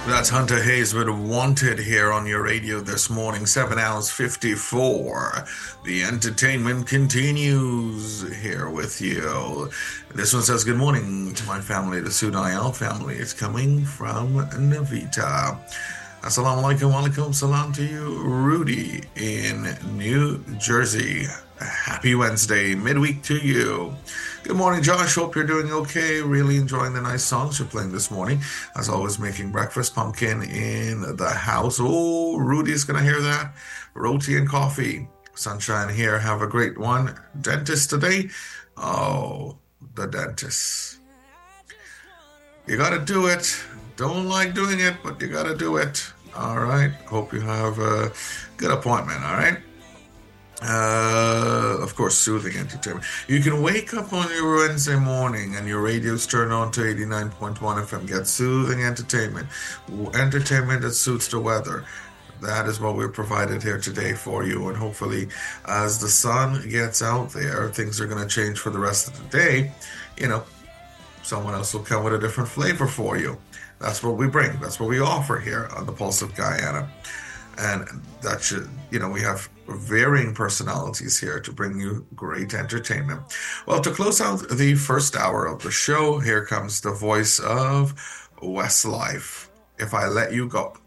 That's Hunter Hayes with Wanted here on your radio this morning, 7 hours 54. The entertainment continues here with you. This one says, good morning to my family, the Sudayal family. It's coming from Navita. Assalamu alaikum, walaikum salam to you, Rudy in New Jersey. Happy Wednesday, midweek to you. Good morning, Josh. Hope you're doing okay. Really enjoying the nice songs you're playing this morning. As always, making breakfast, pumpkin in the house. Oh, Rudy's going to hear that. Roti and coffee. Sunshine here. Have a great one. Dentist today? Oh, the dentist. You got to do it. Don't like doing it, but you got to do it. All right. Hope you have a good appointment. All right. Of course, soothing entertainment. You can wake up on your Wednesday morning and your radio's turned on to 89.1 FM. Get soothing entertainment. Entertainment that suits the weather. That is what we've provided here today for you. And hopefully, as the sun gets out there, things are going to change for the rest of the day. You know, someone else will come with a different flavor for you. That's what we bring. That's what we offer here on the Pulse of Guyana. And that should, we have varying personalities here to bring you great entertainment. Well, to close out the first hour of the show, here comes the voice of Westlife, If I Let You Go.